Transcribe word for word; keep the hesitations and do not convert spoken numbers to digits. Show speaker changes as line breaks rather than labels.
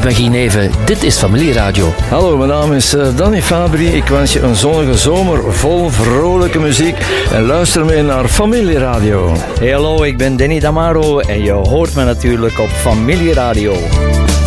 ben Guy Neven. Dit is Familieradio.
Hallo, mijn naam is uh, Danny Fabri. Ik wens je een zonnige zomer vol vrolijke muziek. En luister mee naar Familieradio.
Hey, hallo, ik ben Danny Damaro en je hoort me natuurlijk op Familieradio.